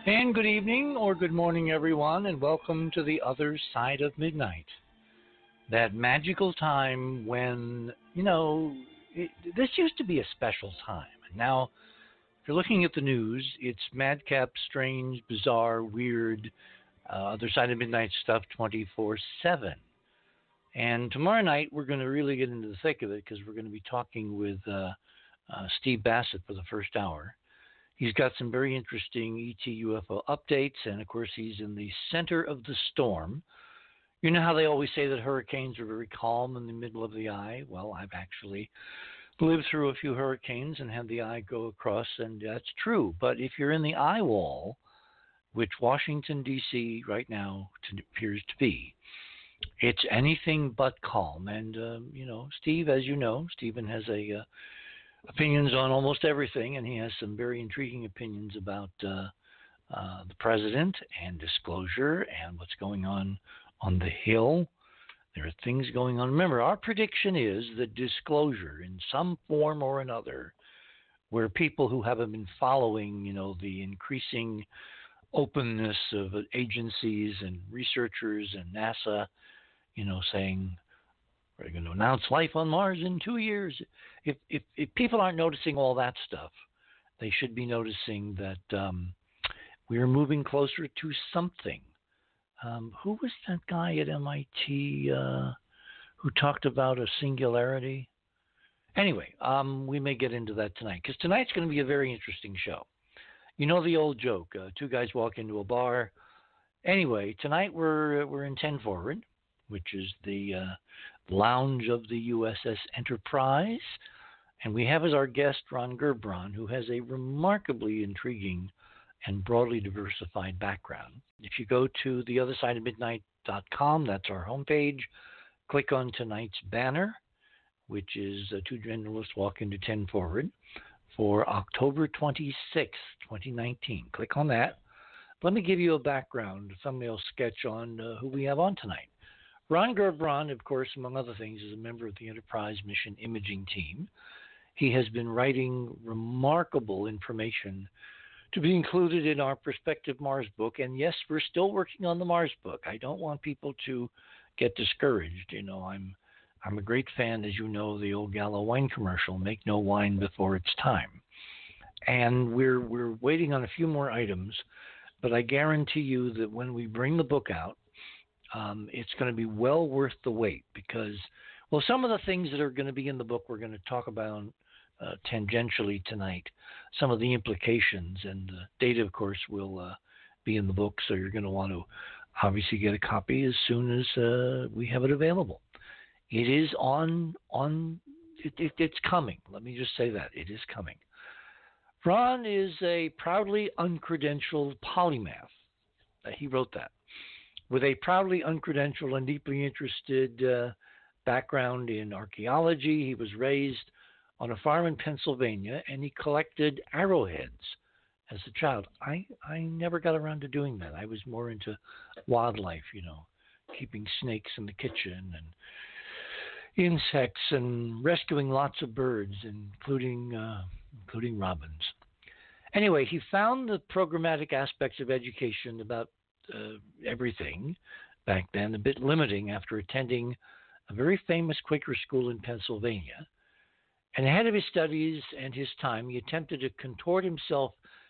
And good evening or good morning, everyone, and welcome to the other side of midnight. That magical time when, this used to be a special time. And now, if you're looking at the news, it's madcap, strange, bizarre, weird, other side of midnight stuff 24/7. And tomorrow night, we're going to really get into the thick of it because we're going to be talking with Steve Bassett for the first hour. He's got some very interesting ET UFO updates, and of course, he's in the center of the storm. You know how they always say that hurricanes are very calm in the middle of the eye? Well, I've actually lived through a few hurricanes and had the eye go across, and that's true. But if you're in the eye wall, which Washington, D.C. right now appears to be, it's anything but calm. And, Steve, as you know, Stephen has opinions on almost everything, and he has some very intriguing opinions about the president and disclosure and what's going on the Hill. There are things going on. Remember, our prediction is that disclosure in some form or another, where people who haven't been following, the increasing openness of agencies and researchers and NASA, saying we're going to announce life on Mars in 2 years. If people aren't noticing all that stuff, they should be noticing that we are moving closer to something. Who was that guy at MIT who talked about a singularity? Anyway, we may get into that tonight because tonight's going to be a very interesting show. You know the old joke, two guys walk into a bar. Anyway, tonight we're in 10 Forward, which is the lounge of the USS Enterprise. And we have as our guest Ron Gerbron, who has a remarkably intriguing and broadly diversified background. If you go to theothersideofmidnight.com, that's our homepage, click on tonight's banner, which is two journalists walk into 10 Forward for October 26th, 2019. Click on that. Let me give you a background, a thumbnail sketch on who we have on tonight. Ron Gerbron, of course, among other things, is a member of the Enterprise Mission Imaging Team. He has been writing remarkable information to be included in our Prospective Mars book. And yes, we're still working on the Mars book. I don't want people to get discouraged. I'm a great fan, as you know, the old Gallo wine commercial, make no wine before it's time. And we're waiting on a few more items, but I guarantee you that when we bring the book out, it's going to be well worth the wait because, well, some of the things that are going to be in the book we're going to talk about tangentially tonight, some of the implications, and the data, of course, will be in the book, so you're going to want to obviously get a copy as soon as we have it available. It is it's coming. Let me just say that. It is coming. Ron is a proudly uncredentialed polymath. He wrote that. With a proudly uncredentialed and deeply interested background in archaeology, he was raised on a farm in Pennsylvania, and he collected arrowheads as a child. I never got around to doing that. I was more into wildlife, keeping snakes in the kitchen and insects and rescuing lots of birds, including robins. Anyway, he found the programmatic aspects of education about everything back then a bit limiting after attending a very famous Quaker school in Pennsylvania. And ahead of his studies and his time, he attempted to contort himself